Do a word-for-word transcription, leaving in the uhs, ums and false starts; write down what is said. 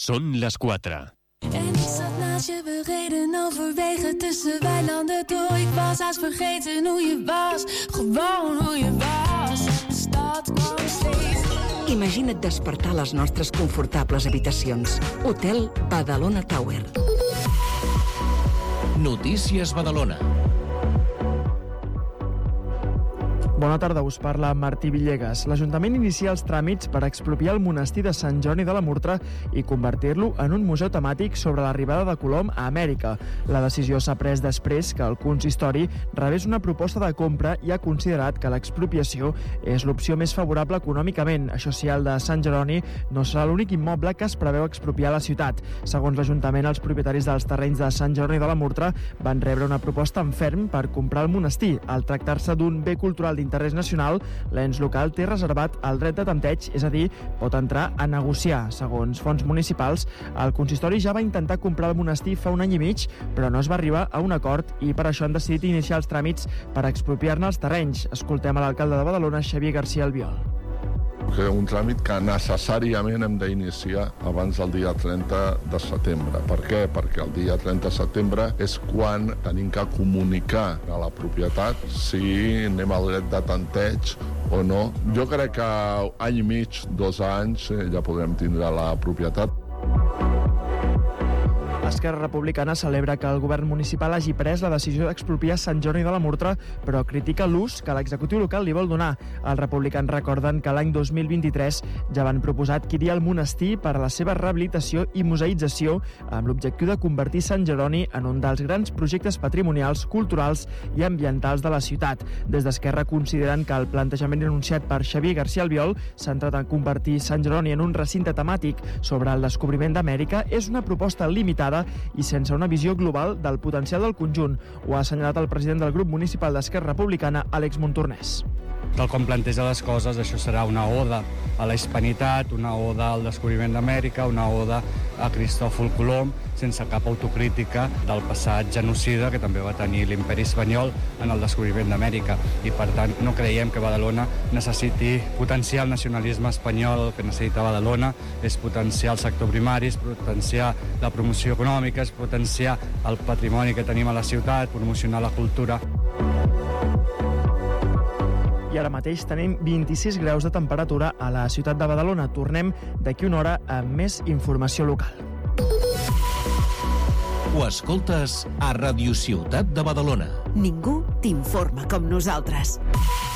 Són les quatre. En ik zat naast je, we reden overwegen tussen weilanden door. Ik was haast vergeten hoe je was, gewoon hoe je was. De stad kwam steeds. Imagina't despertar les nostres confortables habitacions. Hotel Badalona Tower. Notícies Badalona. Bona tarda, us parla Martí Villegas. L'Ajuntament inicia els tràmits per expropiar el monestir de Sant Jeroni de la Murtra i convertir-lo en un museu temàtic sobre l'arribada de Colom a Amèrica. La decisió s'ha pres després que el consistori rebés una proposta de compra i ha considerat que l'expropiació és l'opció més favorable econòmicament. Això sí, el de Sant Jeroni no serà l'únic immoble que es preveu expropiar a la ciutat. Segons l'Ajuntament, els propietaris dels terrenys de Sant Jeroni de la Murtra van rebre una proposta en ferm per comprar el monestir. Al tractar-se d'un bé cultural d'interès interès nacional, l'ens local té reservat el dret de tanteig, és a dir, pot entrar a negociar. Segons fonts municipals, el consistori ja va intentar comprar el monestir fa un any i mig, però no es va arribar a un acord i per això han decidit iniciar els tràmits per expropiar-ne els terrenys. Escoltem a l'alcalde de Badalona, Xavier García Albiol. Un tràmit que necessàriament hem d'iniciar abans del dia trenta de setembre. Per què? Perquè el dia trenta de setembre és quan tenim que comunicar a la propietat si anem al dret de tanteig o no. Jo crec que any i mig, dos anys, ja podrem tindre la propietat. Esquerra Republicana celebra que el govern municipal hagi pres la decisió d'expropiar Sant Jeroni de la Murtra, però critica l'ús que l'executiu local li vol donar. Els republicans recorden que l'any dos mil vint-i-tres ja van proposar adquirir el monestir per a la seva rehabilitació i museïtzació amb l'objectiu de convertir Sant Jeroni en un dels grans projectes patrimonials, culturals i ambientals de la ciutat. Des d'Esquerra consideren que el plantejament anunciat per Xavier García Albiol, centrat en convertir Sant Jeroni en un recinte temàtic sobre el descobriment d'Amèrica, és una proposta limitada i sense una visió global del potencial del conjunt. Ho ha assenyalat el president del grup municipal d'Esquerra Republicana, Àlex Montornès. Tal com planteja les coses, això serà una oda a la hispanitat, una oda al descobriment d'Amèrica, una oda a Cristòfol Colom, sense cap autocrítica del passat genocida que també va tenir l'imperi espanyol en el descobriment d'Amèrica. I per tant no creiem que Badalona necessiti potenciar el nacionalisme espanyol. El que necessita Badalona és potenciar el sector primari, és potenciar la promoció econòmica, és potenciar el patrimoni que tenim a la ciutat, promocionar la cultura. I ara mateix tenim vint-i-sis graus de temperatura a la ciutat de Badalona. Tornem d'aquí una hora amb més informació local. Ho escoltes a Radio Ciutat de Badalona. Ningú t'informa com nosaltres.